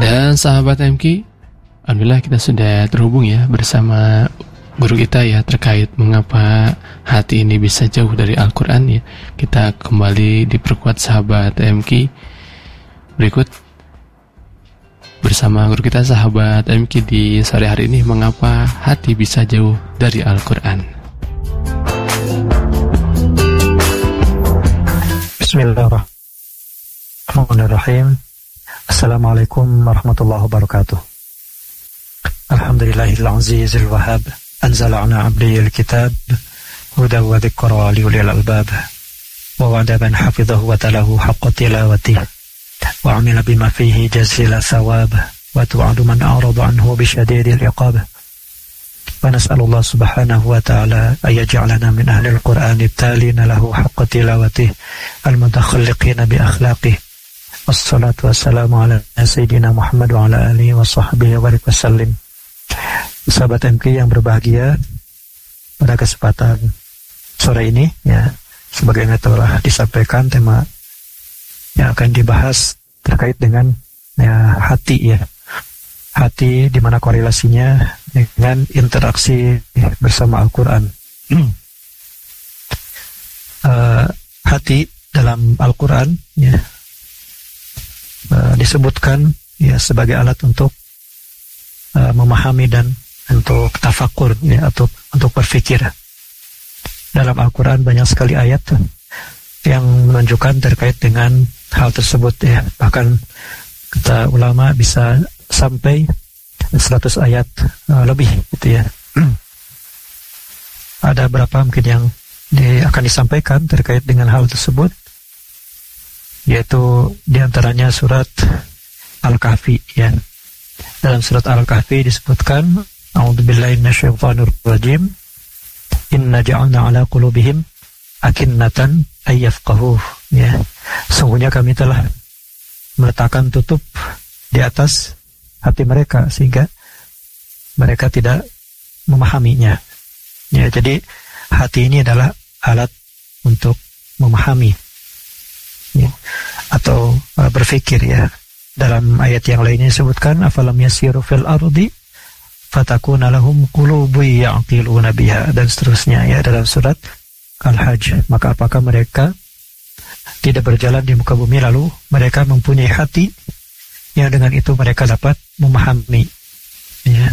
Dan sahabat MQ, alhamdulillah kita sudah terhubung ya bersama guru kita ya terkait mengapa hati ini bisa jauh dari Al-Quran ya. Kita kembali diperkuat sahabat MQ. Berikut bersama guru kita sahabat MQ di sore hari ini, mengapa hati bisa jauh dari Al-Quran. Bismillahirrahmanirrahim. Assalamualaikum warahmatullahi wabarakatuh. Alhamdulillahil azizil wahhab, anzala ala abdihil kitab hudan wa dzikra liulil albab wa wa'ada man hafizahu wa talahu haqqa tilawatih wa amila bima fihi jazila thawab wa tu'adu man a'rada anhu bisyadidil iqab. Wa nas'alullah subhanahu wa ta'ala ay yaj'alana min ahlil qur'ani talina lahu haqqa tilawatih al-mutakhalliqina bi akhlaqih. Wassalatu wassalamu ala sayyidina Muhammad wa ala alihi wa sahbihi wa sallim. Sahabat MQ yang berbahagia, pada kesempatan sore ini ya, sebagaimana telah disampaikan, tema yang akan dibahas terkait dengan ya, hati ya. Hati di mana korelasinya dengan interaksi bersama Al-Quran. Hati dalam Al-Quran ya, disebutkan ya sebagai alat untuk memahami dan untuk tafakur ya, atau untuk berpikir. Dalam Al-Quran banyak sekali ayat yang menunjukkan terkait dengan hal tersebut ya. Bahkan kata ulama bisa sampai 100 ayat lebih gitu ya. Ada berapa mungkin yang akan disampaikan terkait dengan hal tersebut, yaitu diantaranya surat Al-Kahfi ya. Dalam surat Al-Kahfi disebutkan, A'udzubillahi minasyaitonir rajim, inna ja'alna ala qulubihim akinnatan ayyafqahuh ya. Sungguhnya kami telah meletakkan tutup di atas hati mereka sehingga mereka tidak memahaminya ya. Jadi hati ini adalah alat untuk memahami ya, atau berpikir ya. Dalam ayat yang lainnya disebutkan, afalam yasiru fil ardi fatakuna lahum qulubun ya'qiluna biha, dan seterusnya ya, dalam surat Al-Hajj. Maka apakah mereka tidak berjalan di muka bumi lalu mereka mempunyai hati yang dengan itu mereka dapat memahami ya.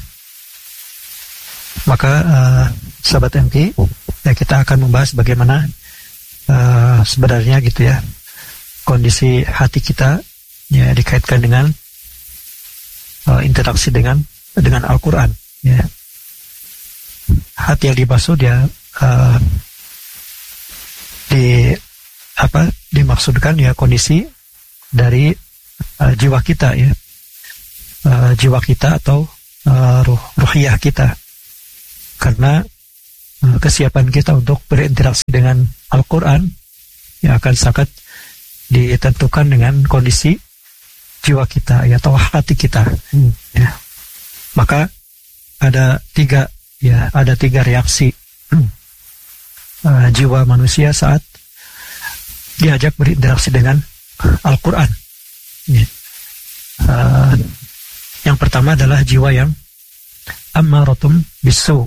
Maka sahabat MQ ya, kita akan membahas bagaimana sebenarnya gitu ya kondisi hati kita ya, dikaitkan dengan interaksi dengan Al-Quran ya. Hati yang dimaksud ya dimaksudkan ya kondisi dari jiwa kita ya, jiwa kita atau ruhiyah kita, karena kesiapan kita untuk berinteraksi dengan Al-Quran ya akan sangat ditentukan dengan kondisi jiwa kita ya, atau hati kita ya. Maka ada tiga reaksi jiwa manusia saat diajak berinteraksi dengan Al-Quran ya. Yang pertama adalah jiwa yang ammaratum bisu,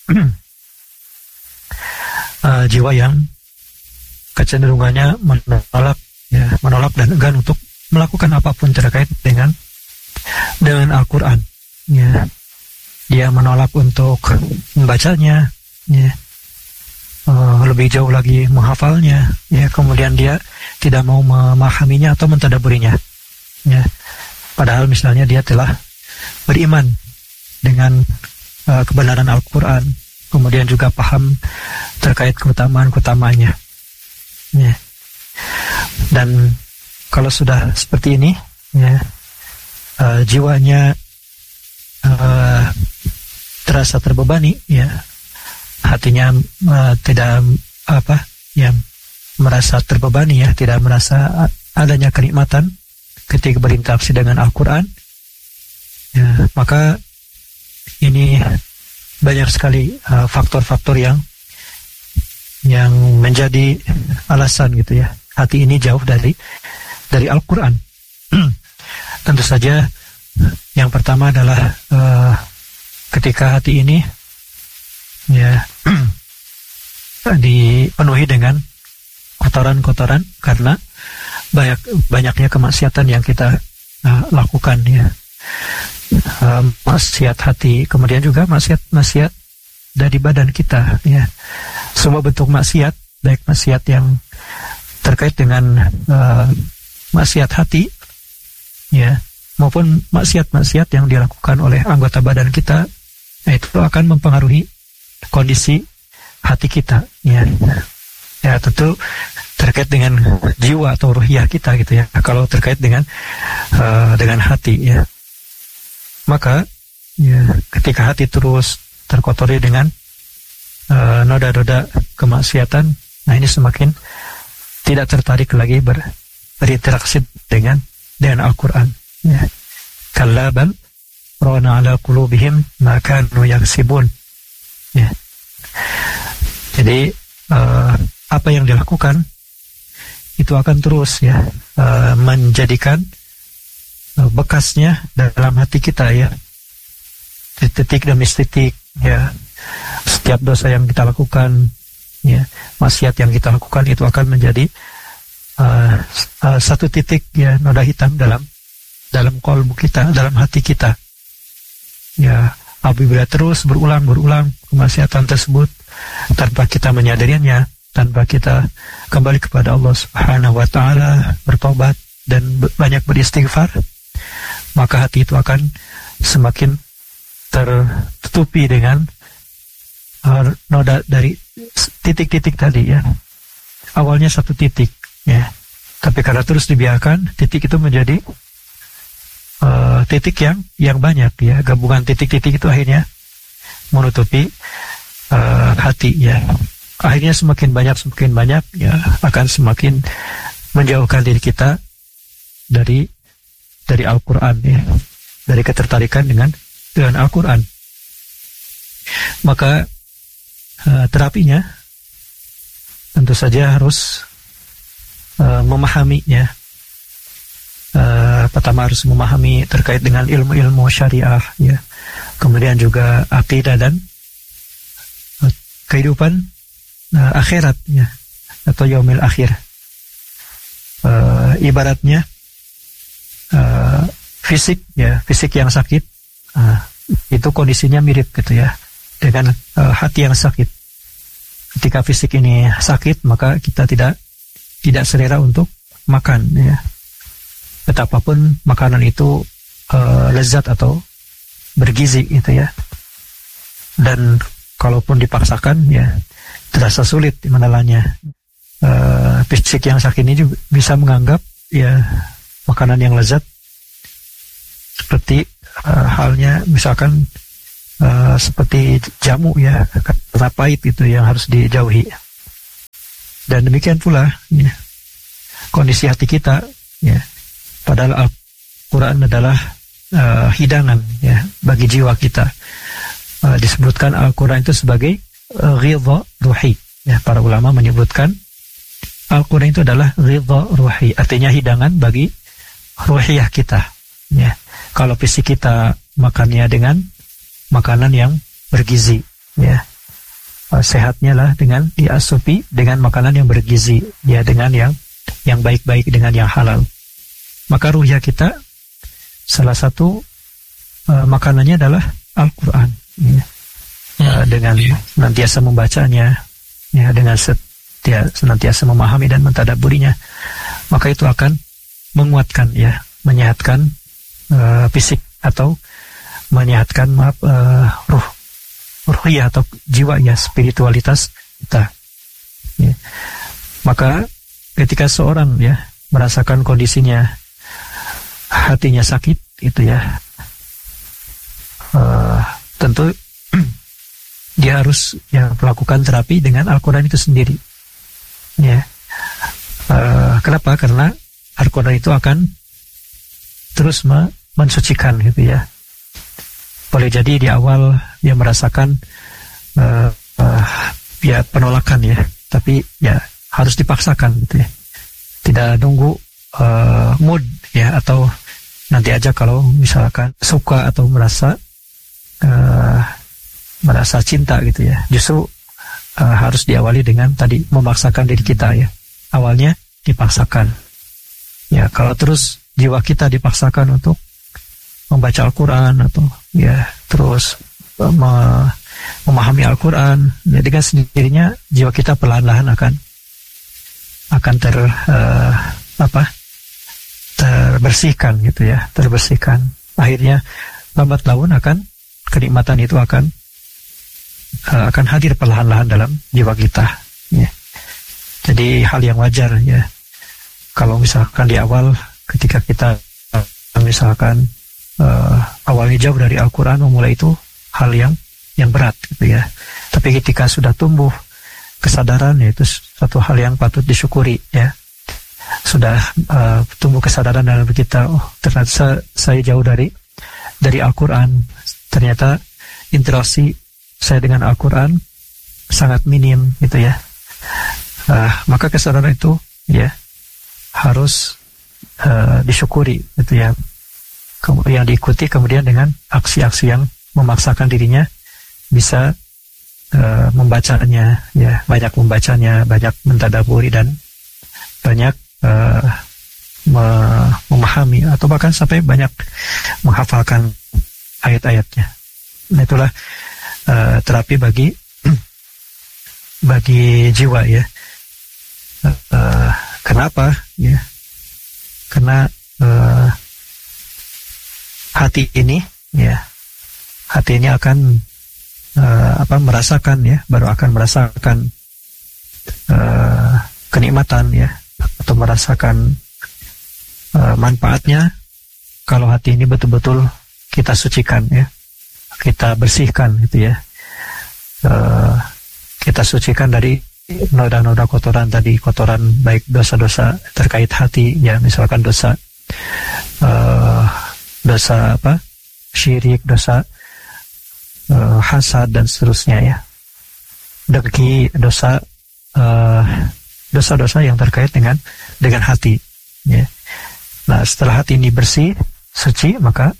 jiwa yang kecenderungannya menolak dan enggan untuk melakukan apapun terkait dengan Al-Quran ya. Dia menolak untuk membacanya ya, lebih jauh lagi menghafalnya ya, kemudian dia tidak mau memahaminya atau mentadaburinya ya. Padahal misalnya dia telah beriman dengan kebenaran Al-Quran, kemudian juga paham terkait keutamaan-keutamaannya ya. Dan kalau sudah seperti ini ya, jiwanya terasa terbebani ya, hatinya tidak merasa terbebani ya, tidak merasa adanya kenikmatan ketika berinteraksi dengan Al-Quran ya. Maka ini banyak sekali faktor-faktor yang menjadi alasan gitu ya, hati ini jauh dari Al-Quran. tentu saja yang pertama adalah ketika hati ini ya dipenuhi dengan kotoran-kotoran karena banyaknya kemaksiatan yang kita lakukan ya. Maksiat hati, kemudian juga maksiat dari badan kita ya. Semua bentuk maksiat, baik maksiat yang terkait dengan maksiat hati ya, maupun maksiat-maksiat yang dilakukan oleh anggota badan kita, itu akan mempengaruhi kondisi hati kita ya. Ya tentu terkait dengan jiwa atau ruhiyah kita gitu ya. Kalau terkait dengan hati ya, maka ya, ketika hati terus terkotori dengan noda-noda kemaksiatan, nah ini semakin tidak tertarik lagi berinteraksi dengan Al-Quran ya. Kalla bal rana ala qulubihim ma kanu yaksibun ya. Jadi apa yang dilakukan itu akan terus ya menjadikan bekasnya dalam hati kita ya, titik demi titik ya. Setiap dosa yang kita lakukan ya, maksiat yang kita lakukan itu akan menjadi satu titik ya, noda hitam dalam qalbu kita, dalam hati kita ya. Apabila terus berulang kemaksiatan tersebut tanpa kita menyadarinya, tanpa kita kembali kepada Allah Subhanahu wa taala, bertobat dan banyak beristighfar, maka hati itu akan semakin tertutupi dengan noda dari titik-titik tadi ya. Awalnya satu titik ya, tapi karena terus dibiarkan, titik itu menjadi titik yang banyak ya. Gabungan titik-titik itu akhirnya menutupi hati ya. Akhirnya semakin banyak ya, akan semakin menjauhkan diri kita dari Al-Quran ya, dari ketertarikan dengan Al-Quran. Maka terapinya tentu saja harus memahaminya. Pertama harus memahami terkait dengan ilmu-ilmu syariah ya, kemudian juga akidah dan kehidupan akhirat ya, atau yaumil akhir. Ibaratnya fisik ya, fisik yang sakit itu kondisinya mirip gitu ya dengan hati yang sakit. Ketika fisik ini sakit, maka kita tidak selera untuk makan ya. Betapapun makanan itu lezat atau bergizi gitu ya. Dan kalaupun dipaksakan ya terasa sulit menelannya. Fisik yang sakit ini juga bisa menganggap ya makanan yang lezat seperti halnya misalkan seperti jamu ya, karena pahit itu yang harus dijauhi. Dan demikian pula ya, kondisi hati kita ya, padahal Al-Quran adalah hidangan ya bagi jiwa kita. Disebutkan Al-Quran itu sebagai ghidha ruhi ya. Para ulama menyebutkan Al-Quran itu adalah ghidha ruhi, artinya hidangan bagi ruhiyah kita ya. Kalau fisik kita makannya dengan makanan yang bergizi ya, sehatnya lah dengan diasupi dengan makanan yang bergizi ya, dengan yang baik-baik, dengan yang halal. Maka ruhiyah kita salah satu makanannya adalah Al-Quran ya. Dengan senantiasa membacanya ya, dengan senantiasa memahami dan mentadabburinya, maka itu akan menguatkan ya, menyehatkan fisik atau menyehatkan ruhiyah atau jiwa ya, spiritualitas kita ya. Maka ketika seorang ya merasakan kondisinya hatinya sakit itu ya, tentu dia harus ya melakukan terapi dengan Al-Quran itu sendiri ya. Kenapa? Karena Al-Quran itu akan terus mensucikan gitu ya. Boleh jadi di awal dia merasakan ya penolakan ya, tapi ya harus dipaksakan gitu ya. Tidak nunggu mood ya atau nanti aja kalau misalkan suka atau merasa cinta gitu ya. Justru harus diawali dengan tadi memaksakan diri kita ya. Awalnya dipaksakan. Ya, kalau terus jiwa kita dipaksakan untuk membaca Al-Quran atau ya terus memahami Al-Quran, ya dengan sendirinya jiwa kita perlahan-lahan akan terbersihkan gitu ya, terbersihkan. Akhirnya lambat laun kenikmatan itu akan hadir perlahan-lahan dalam jiwa kita. Ya. Jadi hal yang wajar ya. Kalau misalkan di awal ketika kita misalkan awalnya jauh dari Al-Quran, memulai itu hal yang berat gitu ya. Tapi ketika sudah tumbuh kesadaran, itu satu hal yang patut disyukuri ya. Sudah tumbuh kesadaran dalam kita, oh ternyata saya jauh dari Al-Quran, ternyata interaksi saya dengan Al-Quran sangat minim gitu ya. Maka kesadaran itu ya harus disyukuri gitu ya, yang diikuti kemudian dengan aksi-aksi yang memaksakan dirinya bisa membacanya ya, banyak membacanya, banyak mentadaburi dan banyak memahami atau bahkan sampai banyak menghafalkan ayat-ayatnya. Nah, itulah terapi bagi jiwa ya. Kenapa ya? Karena hati ini akan merasakan ya, baru akan merasakan kenikmatan ya, atau merasakan manfaatnya kalau hati ini betul-betul kita sucikan ya, kita bersihkan gitu ya, kita sucikan dari noda-noda kotoran tadi, kotoran baik dosa-dosa terkait hati ya, misalkan dosa syirik, dosa hasad dan seterusnya ya, dengki, dosa-dosa yang terkait dengan hati ya. Nah, setelah hati ini bersih, suci, maka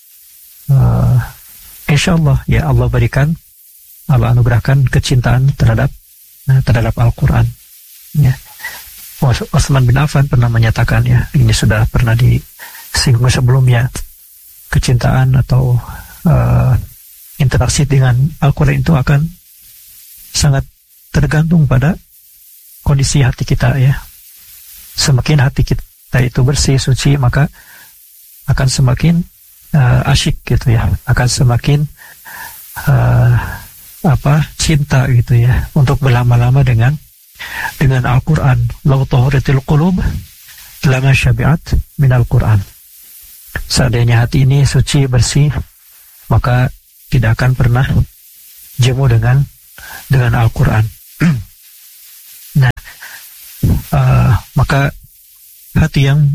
insya Allah ya Allah anugerahkan kecintaan terhadap Al-Quran ya. Utsman bin Affan pernah menyatakan ya, ini sudah pernah disinggung sebelumnya, kecintaan atau interaksi dengan Al-Quran itu akan sangat tergantung pada kondisi hati kita ya. Semakin hati kita itu bersih, suci, maka akan semakin asyik gitu ya, akan semakin cinta gitu ya, untuk berlama-lama dengan Al-Quran. Lau tahuratil qulub lama syabi'at min Al-Quran. Seandainya hati ini suci, bersih, maka tidak akan pernah jemu dengan Al-Quran. Nah, maka hati yang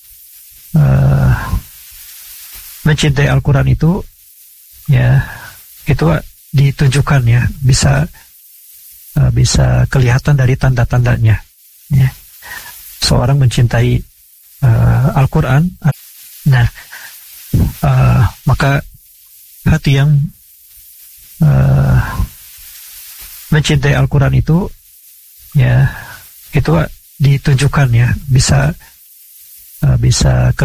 mencintai Al-Quran itu ya, itu ditunjukkan ya, bisa kelihatan dari tanda-tandanya ya. Seorang mencintai Al-Quran, nah maka hati yang mencintai Al-Quran itu ya, itu ditunjukkan ya, bisa